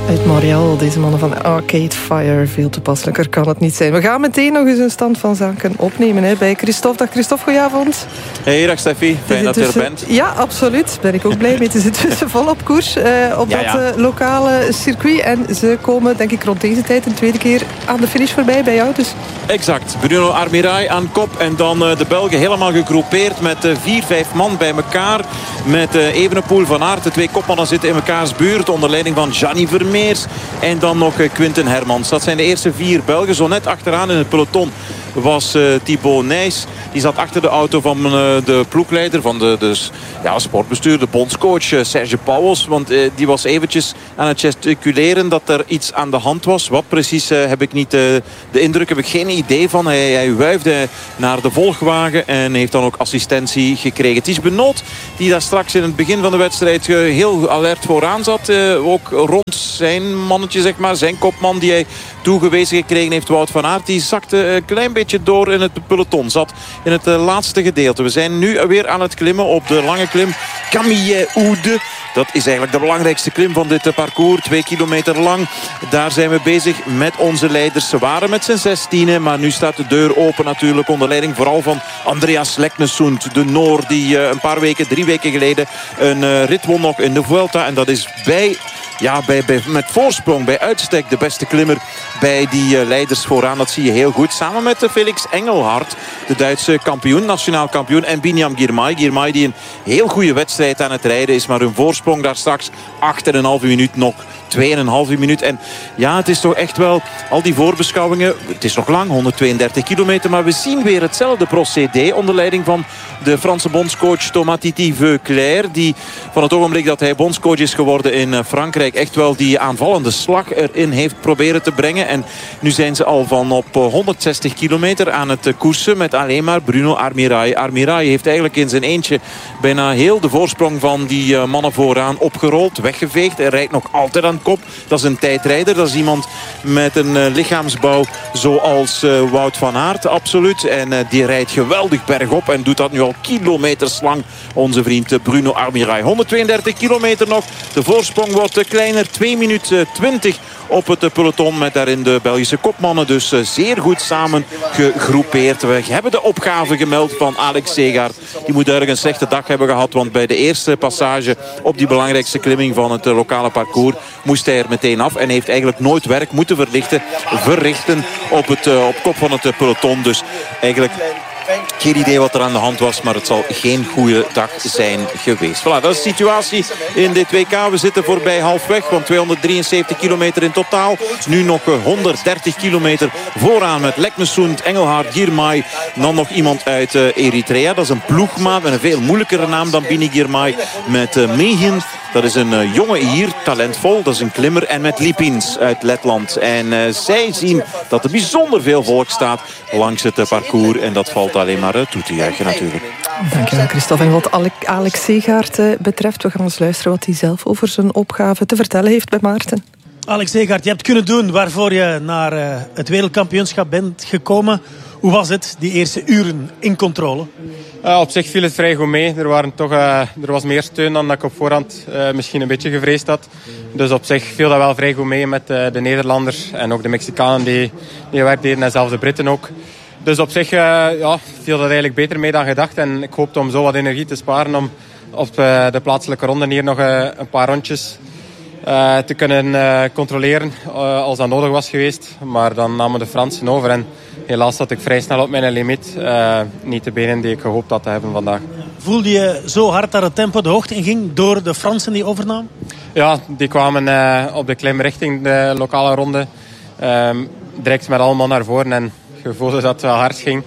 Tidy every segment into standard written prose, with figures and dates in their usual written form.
Uit Montreal, deze mannen van Arcade Fire. Veel toepasselijker kan het niet zijn. We gaan meteen nog eens een stand van zaken opnemen bij Christophe. Dag Christophe, goedenavond. Hey, dag Steffi. Fijn dat je er bent. Ja, absoluut. Ben ik ook blij mee. Het is intussen vol op koers op dat lokale circuit. En ze komen, denk ik, rond deze tijd een tweede keer aan de finish voorbij bij jou. Dus... Exact. Bruno Armirail aan kop. En dan de Belgen helemaal gegroepeerd met 4-5 man bij elkaar. Met Evenepoel, Van Aert. De twee kopmannen zitten in mekaars buurt. Onder leiding van Gianni Vermeers. En dan nog Quinten Hermans. Dat zijn de eerste 4 Belgen. Zo net achteraan in het peloton was Thibaut Nys. Die zat achter de auto van de ploegleider van de sportbestuur, de bondscoach Serge Pauwels. Want die was eventjes aan het gesticuleren dat er iets aan de hand was. Wat precies heb ik niet de indruk, heb ik geen idee van. Hij wuifde naar de volgwagen en heeft dan ook assistentie gekregen. Het is Benoot die daar straks in het begin van de wedstrijd heel alert vooraan zat. Ook rond zijn mannetje, zeg maar, zijn kopman die hij toegewezen gekregen heeft, Wout van Aert. Die zakte een klein beetje door in het peloton. Zat in het laatste gedeelte. We zijn nu weer aan het klimmen op de lange klim Camille-Oude. Dat is eigenlijk de belangrijkste klim van dit parcours. 2 kilometer lang. Daar zijn we bezig met onze leiders. Ze waren met z'n 16e, maar nu staat de deur open natuurlijk. Onder leiding vooral van Andreas Leknesund, de Noor, die een paar weken, 3 weken geleden een rit won nog in de Vuelta. En dat is met voorsprong bij uitstek de beste klimmer bij die leiders vooraan. Dat zie je heel goed. Samen met Felix Engelhard, de Duitse kampioen, nationaal kampioen. En Binyam Girmay. Girmay die een heel goede wedstrijd aan het rijden is. Maar hun voorsprong daar straks 8,5 minuut nog. 2,5 minuut. En ja, het is toch echt wel al die voorbeschouwingen. Het is nog lang, 132 kilometer. Maar we zien weer hetzelfde procédé onder leiding van de Franse bondscoach Thomas Titi Veuclair. Die van het ogenblik dat hij bondscoach is geworden in Frankrijk echt wel die aanvallende slag erin heeft proberen te brengen. En nu zijn ze al van op 160 kilometer aan het koersen met alleen maar Bruno Armirail. Armirail heeft eigenlijk in zijn eentje bijna heel de voorsprong van die mannen vooraan opgerold, weggeveegd. Hij rijdt nog altijd aan kop. Dat is een tijdrijder. Dat is iemand met een lichaamsbouw zoals Wout van Aert, absoluut. En die rijdt geweldig bergop en doet dat nu al kilometers lang. Onze vriend Bruno Armirail. 132 kilometer nog. De voorsprong wordt kleiner. 2 minuten 20 op het peloton met daarin de Belgische kopmannen. Dus zeer goed samen gegroepeerd. We hebben de opgave gemeld van Alex Segaert. Die moet duidelijk een slechte dag hebben gehad. Want bij de eerste passage op die belangrijkste klimming van het lokale parcours moest hij er meteen af. En heeft eigenlijk nooit werk moeten verrichten op kop van het peloton. Dus eigenlijk geen idee wat er aan de hand was, maar het zal geen goede dag zijn geweest. Voilà, dat is de situatie in dit WK. We zitten voorbij halfweg, van 273 kilometer in totaal. Nu nog 130 kilometer vooraan met Leknesund, Engelhard, Girmay. Dan nog iemand uit Eritrea. Dat is een ploegmaat met een veel moeilijkere naam dan Bini Girmay. Met Mehin. Dat is een jonge hier, talentvol. Dat is een klimmer. En met Lipins uit Letland. En zij zien dat er bijzonder veel volk staat langs het parcours. En dat valt alleen maar toe te juichen natuurlijk. Dankjewel Christophe. En wat Alex Segaert betreft, we gaan eens luisteren wat hij zelf over zijn opgave te vertellen heeft bij Maarten. Alex Segaert, je hebt kunnen doen waarvoor je naar het wereldkampioenschap bent gekomen. Hoe was het, die eerste uren in controle? Op zich viel het vrij goed mee. Er was meer steun dan dat ik op voorhand misschien een beetje gevreesd had. Dus op zich viel dat wel vrij goed mee met de Nederlanders en ook de Mexicanen die werk deden en zelfs de Britten ook. Dus op zich viel dat eigenlijk beter mee dan gedacht. En ik hoopte om zo wat energie te sparen om op de plaatselijke ronde hier nog een paar rondjes te kunnen controleren als dat nodig was geweest. Maar dan namen de Fransen over en helaas zat ik vrij snel op mijn limiet. Niet de benen die ik gehoopt had te hebben vandaag. Voelde je zo hard dat het tempo de hoogte in ging door de Fransen die overnamen? Ja, die kwamen op de klim richting de lokale ronde. Direct met allemaal naar voren en je voelde dat het wel hard ging.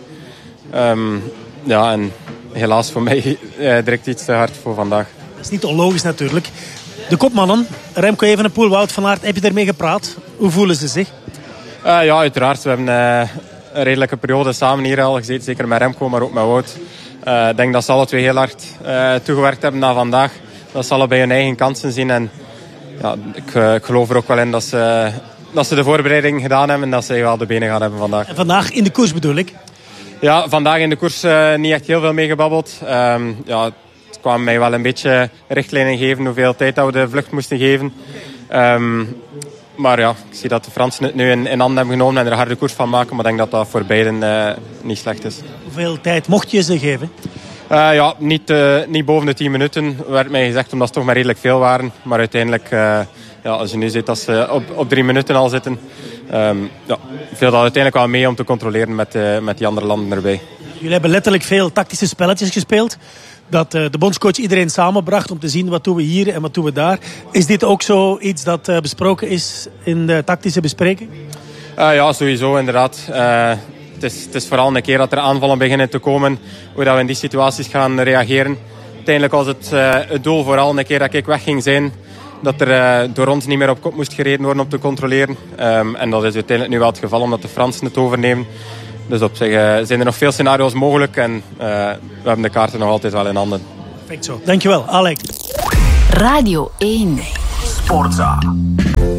En helaas voor mij direct iets te hard voor vandaag. Dat is niet onlogisch natuurlijk. De kopmannen, Remco Evenepoel, Wout van Aert, heb je ermee gepraat? Hoe voelen ze zich? Ja, uiteraard. We hebben een redelijke periode samen hier al gezeten. Zeker met Remco, maar ook met Wout. Ik denk dat ze alle twee heel hard toegewerkt hebben naar vandaag. Dat ze allebei hun eigen kansen zien. En ja, ik geloof er ook wel in dat ze de voorbereiding gedaan hebben en dat ze wel de benen gaan hebben vandaag. En vandaag in de koers bedoel ik? Ja, vandaag in de koers niet echt heel veel mee gebabbeld. Het kwam mij wel een beetje richtlijnen geven hoeveel tijd dat we de vlucht moesten geven. Maar ja, ik zie dat de Fransen het nu in handen hebben genomen en er een harde koers van maken. Maar ik denk dat dat voor beiden niet slecht is. Hoeveel tijd mocht je ze geven? Niet boven de 10 minuten, werd mij gezegd, omdat ze toch maar redelijk veel waren. Maar uiteindelijk, als je nu ziet dat ze op 3 minuten al zitten, viel dat uiteindelijk wel mee om te controleren met die andere landen erbij. Jullie hebben letterlijk veel tactische spelletjes gespeeld. Dat de bondscoach iedereen samenbracht om te zien wat doen we hier en wat doen we daar. Is dit ook zoiets dat besproken is in de tactische bespreking? Ja, sowieso inderdaad. Het is vooral een keer dat er aanvallen beginnen te komen, hoe dat we in die situaties gaan reageren. Uiteindelijk was het doel vooral een keer dat ik weg ging zijn, dat er door ons niet meer op kop moest gereden worden om te controleren. En dat is uiteindelijk nu wel het geval, omdat de Fransen het overnemen. Dus op zich zijn er nog veel scenario's mogelijk en we hebben de kaarten nog altijd wel in handen. Perfect zo. Dankjewel, Alex. Radio 1 Sportza.